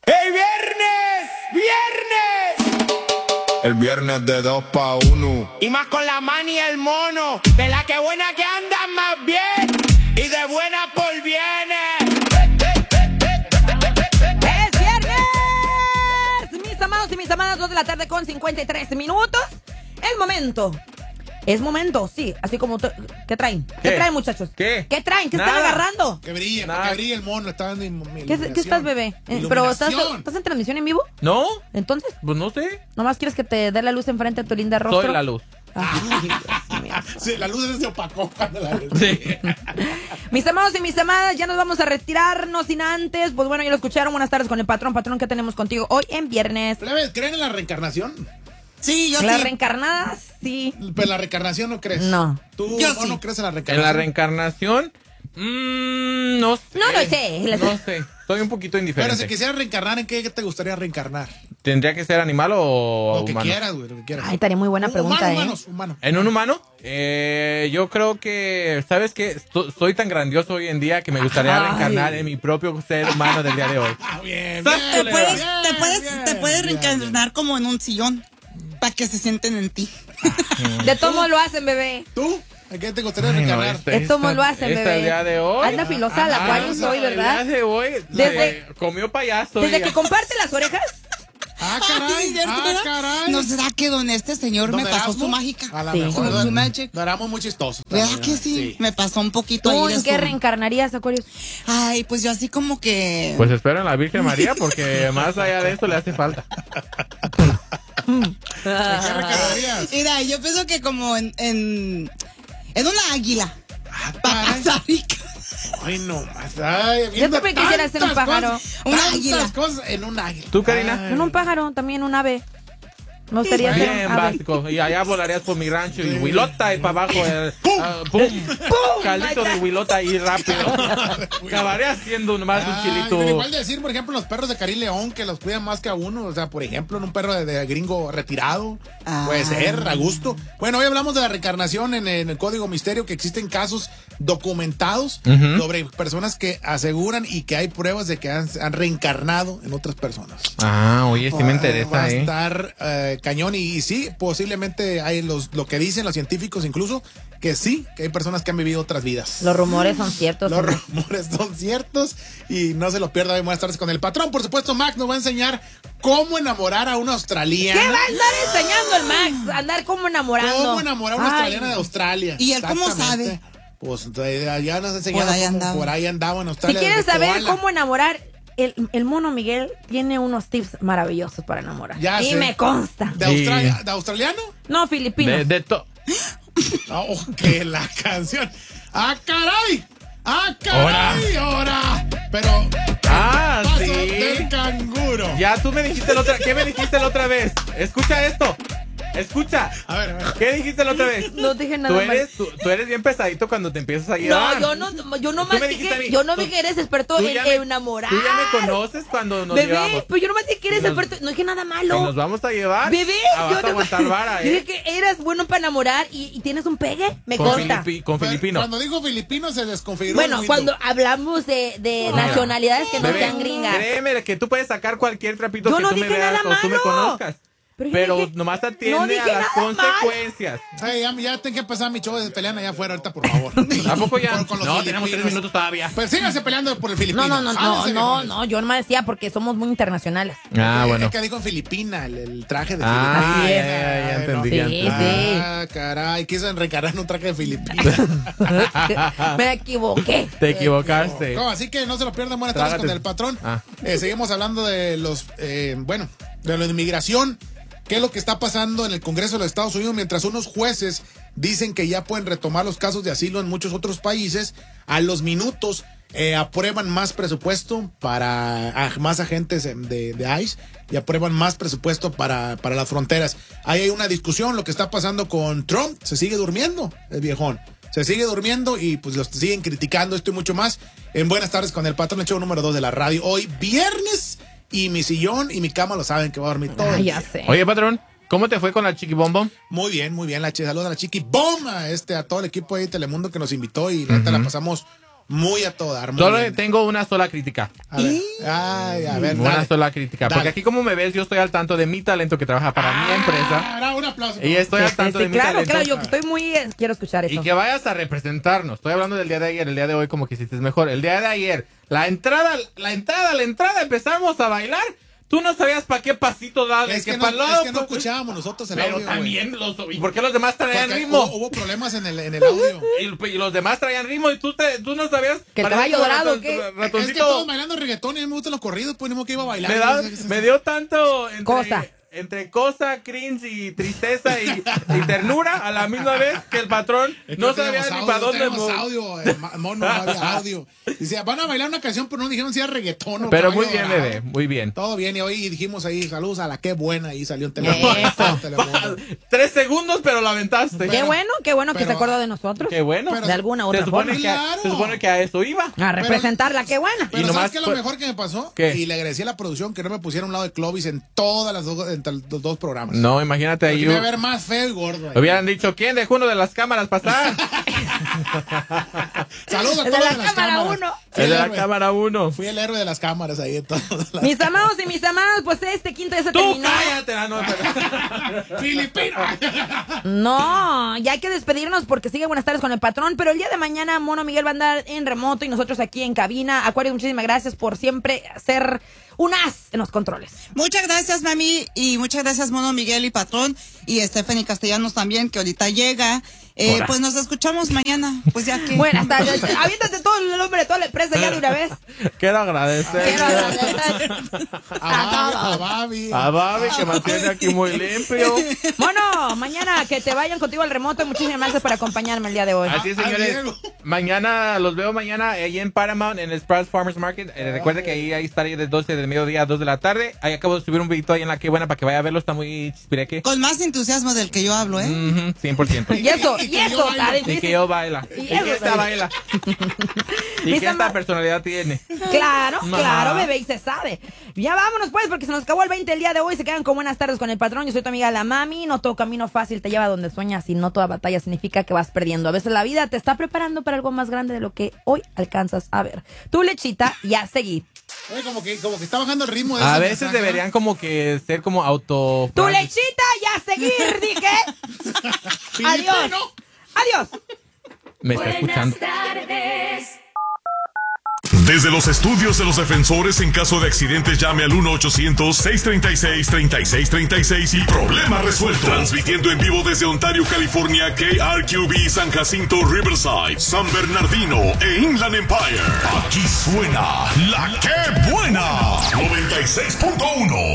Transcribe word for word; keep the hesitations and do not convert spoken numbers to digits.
¡Hey, viernes! ¡Viernes! El viernes de dos pa' uno. Y más con la mani y el mono. De la que buena que andan más bien. Y de buena por viene. ¡Es viernes! Mis amados y mis amadas, dos de la tarde con cincuenta y tres minutos. Es momento. Es momento, sí. Así como... Te, ¿Qué traen? ¿Qué? ¿Qué traen, muchachos? ¿Qué? ¿Qué traen? ¿Qué Nada. están agarrando? Que brille, Nada. que brille el mono. Está dando mi ¿Qué, ¿Qué estás, bebé? Eh, ¿Pero estás, estás en transmisión en vivo? ¿No? Entonces, Pues no sé. ¿nomás quieres que te dé la luz enfrente de tu linda rostro? Soy la luz. Ay, Dios mío. Sí, la luz se opacó cuando la Sí. Mis amados y mis amadas, ya nos vamos a retirarnos sin antes. Pues bueno, ya lo escucharon. Buenas tardes con el patrón. Patrón, ¿qué tenemos contigo hoy en viernes? Plebes, ¿creen en la reencarnación? Sí, yo Las sí. reencarnadas, sí. Pero la reencarnación no crees. No. ¿Tú Yo no, sí. no crees en la En reencarnación? la reencarnación, mmm, no sé. No lo sé. No sé. Estoy un poquito Pero indiferente. si quisieras reencarnar, ¿en qué te gustaría reencarnar? ¿Tendría que ser animal o Lo que humano? quieras, güey, lo que quieras. Ay, estaría muy buena Un- pregunta, humano, ¿eh? humanos, humano. ¿En un humano? Eh, yo creo que, ¿sabes qué? Esto- soy tan grandioso hoy en día que me gustaría Ay. reencarnar en mi propio ser humano del día de hoy. Ah, bien, Te bien, Te Bien, puedes, bien, te puedes, bien, te puedes bien, reencarnar como en un sillón para que se sienten en ti. De todos lo hacen, bebé. bien. ¿Tú? ¿En qué te gustaría Ay, no, reencarnar? este- De todos esta- lo hacen, esta bebé. el día de hoy. Anda filosa la Ah, Aquarius ah, hoy, El ¿verdad? día de hoy Desde- se comió payaso. Desde oiga. que comparte las orejas. Ah, Ah, caray. sí, ¿cierto, Ah, verdad? caray. ¿No será que don este señor ¿Don me pasó Erasmo? su mágica? A la Sí. mejor. Su- su magic. No éramos muy chistosos. ¿Verdad también, que sí? Me pasó un poquito ¿Tú ahí de en qué su- reencarnarías, Aquarius? Ay, pues yo así como que... Pues espero en la Virgen María porque más allá de esto le hace falta. ¿En qué reencarnarías? Mira, yo pienso que como en... En, en una águila. Ah, Para caray. pasar rica. Ay, no más. Ay, viendo también quisiera ser un tantas pájaro. cosas, Una tantas águila. cosas en un águila. ¿Tú, Karina? Ay. En un pájaro, también un ave. Me gustaría ser Bien un ave. básico. Y allá volarías por mi rancho y Huilota y para abajo. El, ah, ¡Pum! Caldito de Huilota y rápido. Acabaría siendo más un Ay, chilito. pero igual decir, por ejemplo, los perros de Cari León que los cuidan más que a uno. O sea, por ejemplo, en un perro de, de gringo retirado. Ah. Puede ser, a gusto. Bueno, hoy hablamos de la reencarnación en, en el Código Misterio, que existen casos documentados Ujú. sobre personas que aseguran y que hay pruebas de que han, han reencarnado en otras personas. Ah, oye, sí me Va interesa, a ¿eh? estar eh, cañón y, y sí, posiblemente hay los, lo que dicen los científicos incluso, que sí, que hay personas que han vivido otras vidas. Los rumores son ciertos. Los hombre. rumores son ciertos y no se lo pierda hoy. Buenas tardes con el patrón. Por supuesto, Max nos va a enseñar cómo enamorar a una australiana. ¿Qué va a andar enseñando el Max? Andar como enamorando. ¿Cómo enamorar a una Ay. australiana de Australia? ¿Y él cómo Exactamente. Pues eh, ya nos enseñaron Por ahí cómo andaba. por ahí andaba en Si Australia. quieren desde saber koala. cómo enamorar, el, el mono Miguel tiene unos tips maravillosos para enamorar. Ya y sé. me consta. ¿De, Sí. Australia, ¿De australiano? No, filipino. De, de to- Oh, que la canción. ¡Ah, caray! ¡Ah, caray! ¡Ahora! Pero. Ah, paso sí. del canguro. Ya tú me dijiste la otra. ¿Qué me dijiste la otra vez? Escucha esto. Escucha. A ver, a ver. ¿Qué dijiste la otra vez? No dije nada Tú mal. eres, tú, tú eres bien pesadito cuando te empiezas a llevar. No, yo no, yo no Tú más me dije, dijiste a mí, yo no tú- dije que eres experto tú en ya me- enamorar. Tú ya me conoces cuando nos Bebé, llevamos. pero yo no más dije que eres Nos- experto, no dije nada Que malo. nos vamos a llevar. Bebé, a, yo vas a no aguantar vara, dije ¿eh? que eras bueno para enamorar y, y tienes un pegue, me Con, consta. filipi- con Pero filipino. Cuando dijo filipino se desconfiguró. Bueno, el cuando Windows. hablamos de, de Mira, nacionalidades que no bebé, sean gringas. Créeme que tú puedes sacar cualquier trapito Yo que no tú me dije veas nada o tú me malo. conozcas. Pero Pero, yo dije- nomás atiende no a dije las nada mal. consecuencias. Hey, ya, ya tengo que empezar mi show de peleando allá afuera ahorita, por favor. ¿A poco ya? Con- con los No, tenemos tres filipinos. minutos todavía. Pues síganse peleando por el filipino. No, no, no, no, Jálense, no, viejones. no, yo no me decía porque somos muy internacionales. Ah, Eh, bueno. Es que dijo en Filipina, el, el traje de Ah, Así ya, es. ya, ya Ay, entendí. Sí, ya entendí. sí. Ah, caray, quiso reencarnar en un traje de Filipina. Me equivoqué. Te equivocaste. No, así que no se lo pierdan. Buenas tardes Trágate. con el patrón. Ah. Eh, seguimos hablando de los, eh, bueno, de la inmigración. ¿Qué es lo que está pasando en el Congreso de los Estados Unidos mientras unos jueces dicen que ya pueden retomar los casos de asilo en muchos otros países? A los minutos eh, aprueban más presupuesto para a- más agentes de, de ICE y aprueban más presupuesto para, para las fronteras. Ahí hay una discusión, lo que está pasando con Trump, se sigue durmiendo el viejón. Se sigue durmiendo y pues los siguen criticando esto y mucho más. En Buenas tardes con el patrón, el show número dos de la radio. Hoy viernes y mi sillón y mi cama lo saben que va a dormir todo. Ay, el ya día. sé. Oye, patrón, ¿cómo te fue con la chiquibombom? Muy bien, muy bien. La chi- saludos a la chiqui bomba, este, a todo el equipo ahí de Telemundo que nos invitó y la neta la pasamos Muy a todo dar. Solo bien. tengo una sola crítica. A ver. Ay, a ver, Una dale. sola crítica. Dale. Porque aquí como me ves, yo estoy al tanto de mi talento que trabaja para mi empresa. Ah, un aplauso. Y estoy al Sí, tanto sí, de mi claro, talento. claro, yo que estoy muy... eh, quiero escuchar eso. Y que vayas a representarnos. Estoy hablando del día de ayer, el día de hoy como que hiciste mejor. El día de ayer, la entrada, la entrada, la entrada, empezamos a bailar. Tú no sabías para qué pasito dar. Es que, que no, pa'l lado, es que no pues, escuchábamos nosotros el pero audio, güey. también los... ¿Y por qué los demás traían Porque ritmo? Hubo, hubo problemas en el, en el audio. Y, y los demás traían ritmo y tú, te, tú no sabías... ¿Que el parecía caballo como dorado, raton- qué? ratoncito. Es que todos bailando reggaetón y a mí me gustan los corridos, pues ni modo que iba a bailar. me, da- me dio tanto... Entre, Cosa. Entre cosa, cringe y tristeza y, y ternura a la misma vez que el patrón Es que no teníamos sabía ni audio, para dónde... teníamos mo- audio, eh, ma- mono, no había audio. Dice, van a bailar una canción, pero no dijeron si era reggaetón o Pero caballo muy bien, dorado. bebé, muy bien. Todo bien, y hoy dijimos ahí, saludos a la qué buena, y salió en teléfono. Eso. Tres segundos, pero la aventaste. Qué Pero- bueno, qué bueno que pero- se acordó de nosotros. Qué bueno. Pero- de alguna u se, otra supone forma. que a, Claro. se supone que a eso iba. A representarla, qué buena. Pero Y nomás ¿sabes qué es lo fue- mejor que me pasó? ¿Qué? Y le agradecí a la producción que no me pusiera a un lado de Clovis en todas las dos, entre los dos programas. No, imagínate Porque ahí. me iba a ver más feo y gordo. ahí. Hubieran dicho, ¿quién dejó uno de las cámaras pasar? Saludos a El de todos la de las cámara cámaras. uno. Fui El el, de la héroe, cámara uno. fui el héroe de las cámaras ahí. En todas las... Mis amados y mis amadas, pues este quinto ya se Tú terminó. cállate. Ah, no, pero- Filipino. No, ya hay que despedirnos porque sigue Buenas tardes con el patrón, pero el día de mañana Mono Miguel va a andar en remoto y nosotros aquí en cabina. Acuario, muchísimas gracias por siempre ser un as en los controles. Muchas gracias, mami, y muchas gracias, Mono Miguel y Patrón, y Stephanie Castellanos también, que ahorita llega. Eh, Hola. pues nos escuchamos mañana, pues ya que... Buenas tardes. Aviéntate todo el nombre de toda la empresa ya de una vez. Quiero agradecer Quiero agradecer A a Babi, todos. a Babi. a Babi que mantiene aquí muy limpio. Mono, mañana que te vayan contigo al remoto. Muchísimas gracias por acompañarme el día de hoy. Así es, A- a señores. Diego. Mañana, los veo mañana ahí en Paramount, en el Sprouts Farmers Market. Eh, recuerde que ahí, ahí estaré de doce de mediodía a dos de la tarde. Ahí acabo de subir un videito ahí en la que buena para que vaya a verlo. Está muy chispireque. Con más entusiasmo del que yo hablo, ¿eh? Ujú, cien por ciento. Y eso, Y y que eso, yo está bailo. Y que difícil. yo baila. Y Y eso, que esta baila. Y Mis que esta ama- personalidad tiene. Claro, Ajá. claro, bebé, y se sabe. Ya vámonos pues, porque se nos acabó el veinte el día de hoy. Se quedan con Buenas tardes con el patrón. Yo soy tu amiga la mami. No todo camino fácil te lleva a donde sueñas y no toda batalla significa que vas perdiendo. A veces la vida te está preparando para algo más grande de lo que hoy alcanzas a ver. Tu lechita y a seguir. Oye, como que, como que está bajando el ritmo de A ese veces mensaje, deberían como que ser como auto... Tu lechita y a seguir, dije. ¿no? Adiós. Filipino. Adiós. Me está escuchando. Desde los estudios de los defensores, en caso de accidentes, llame al uno ochocientos, seiscientos treinta y seis, treinta y seis treinta y seis y problema resuelto. Transmitiendo en vivo desde Ontario, California, K R Q B, San Jacinto, Riverside, San Bernardino e Inland Empire. Aquí suena la que buena. noventa y seis punto uno.